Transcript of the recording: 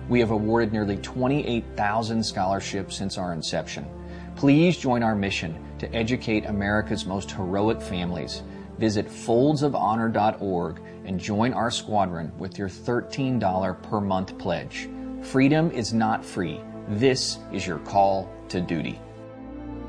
We have awarded nearly 28,000 scholarships since our inception. Please join our mission to educate America's most heroic families. Visit foldsofonor.org and join our squadron with your $13 per month pledge. Freedom is not free. This is your call to duty.